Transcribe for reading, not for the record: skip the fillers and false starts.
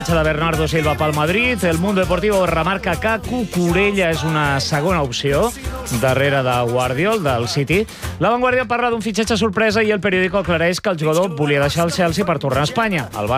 De Bernardo Silva pel Madrid. El Mundo Deportivo remarca que Cucurella és una segona opció darrere de Guardiol, del City. La Vanguardia parla d'un fitxatge sorpresa i el periòdico aclareix que el jugador volia deixar el Chelsea per tornar a Espanya. El